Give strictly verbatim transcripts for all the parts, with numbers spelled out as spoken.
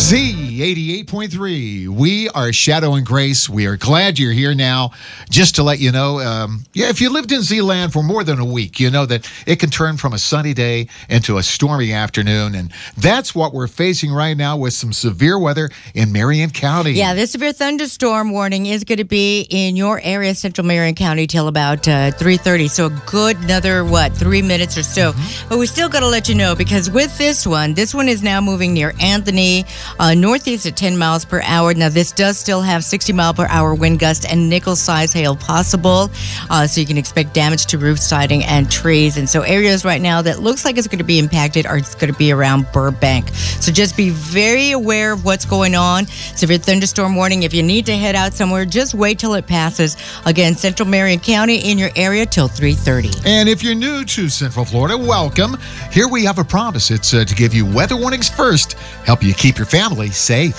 Z eighty-eight point three. We are Shadow and Grace. We are glad you're here now. Just to let you know, um, yeah, if you lived in Z-Land for more than a week, you know that it can turn from a sunny day into a stormy afternoon. And that's what we're facing right now with some severe weather in Marion County. Yeah, this severe thunderstorm warning is going to be in your area, central Marion County, till about uh, three thirty. So a good another, what, three minutes or so. Mm-hmm. But we still got to let you know, because with this one, this one is now moving near Anthony, uh, northeast at ten miles per hour. Now, this does still have sixty mile per hour wind gust and nickel-size hail possible. Uh, so you can expect damage to roof siding and trees. And so areas right now that looks like it's going to be impacted are going to be around Burbank. So just be very aware of what's going on. Severe thunderstorm warning. If you need to head out somewhere, just wait till it passes. Again, central Marion County in your area till three thirty. And if you're new to Central Florida, welcome. Here we have a promise. It's uh, to give you weather warnings first, help you keep your family safe.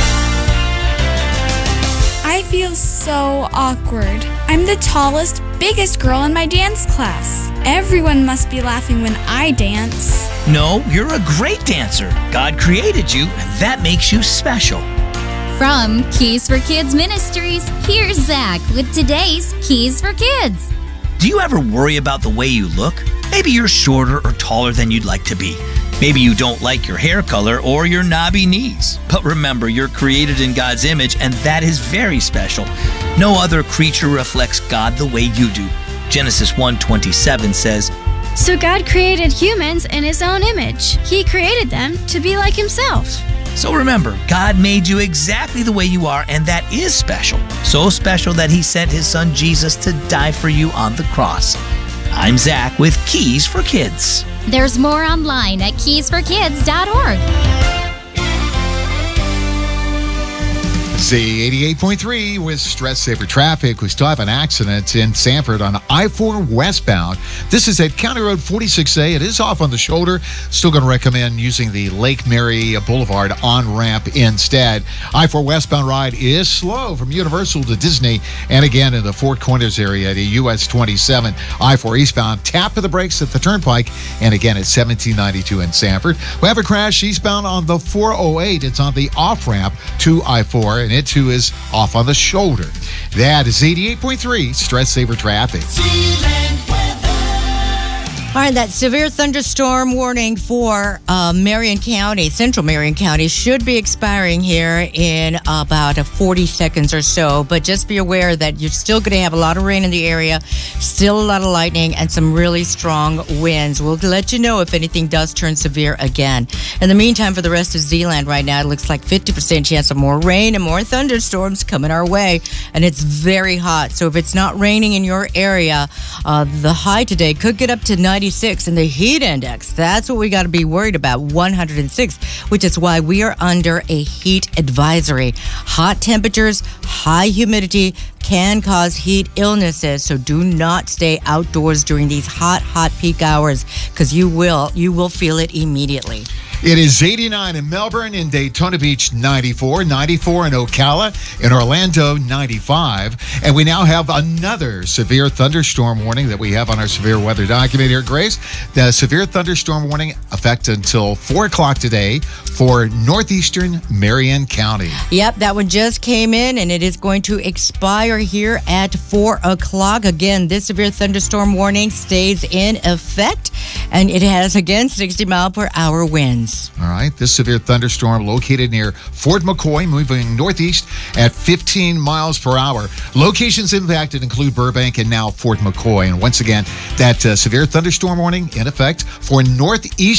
I feel so awkward. I'm the tallest, biggest girl in my dance class. Everyone must be laughing when I dance. No, you're a great dancer. God created you, and that makes you special. From Keys for Kids Ministries, here's Zach with today's Keys for Kids. Do you ever worry about the way you look? Maybe you're shorter or taller than you'd like to be. Maybe you don't like your hair color or your knobby knees. But remember, you're created in God's image, and that is very special. No other creature reflects God the way you do. Genesis one twenty-seven says, So God created humans in His own image. He created them to be like Himself. So remember, God made you exactly the way you are, and that is special. So special that He sent His Son Jesus to die for you on the cross. I'm Zach with Keys for Kids. There's more online at keys for kids dot org. Z eighty-eight point three with Stress Saver Traffic. We still have an accident in Sanford on I four westbound. This is at County Road forty-six A. It is off on the shoulder. Still going to recommend using the Lake Mary Boulevard on-ramp instead. I four westbound ride is slow from Universal to Disney, and again in the Four Corners area to U S twenty-seven. I four eastbound, tap of the brakes at the Turnpike, and again at seventeen ninety-two in Sanford. We have a crash eastbound on the four oh eight. It's on the off-ramp to I four, and it too is off on the shoulder. That is eighty-eight point three Stress Saver Traffic. All right, that severe thunderstorm warning for uh, Marion County, central Marion County, should be expiring here in about uh, forty seconds or so. But just be aware that you're still going to have a lot of rain in the area, still a lot of lightning, and some really strong winds. We'll let you know if anything does turn severe again. In the meantime, for the rest of Z-Land right now, it looks like fifty percent chance of more rain and more thunderstorms coming our way. And it's very hot. So if it's not raining in your area, uh, the high today could get up to ninety. And the heat index, that's what we got to be worried about, one hundred six, which is why we are under a heat advisory. Hot temperatures, high humidity can cause heat illnesses, so do not stay outdoors during these hot, hot peak hours, because you will, you will feel it immediately. It is eighty-nine in Melbourne, in Daytona Beach, ninety-four, ninety-four in Ocala, in Orlando, ninety-five. And we now have another severe thunderstorm warning that we have on our severe weather document here, Grace. The severe thunderstorm warning effect until four o'clock today for northeastern Marion County. Yep, that one just came in, and it is going to expire here at four o'clock. Again, this severe thunderstorm warning stays in effect, and it has, again, sixty mile per hour winds. All right, this severe thunderstorm located near Fort McCoy, moving northeast at fifteen miles per hour. Locations impacted include Burbank and now Fort McCoy. And once again, that uh, severe thunderstorm warning in effect for northeast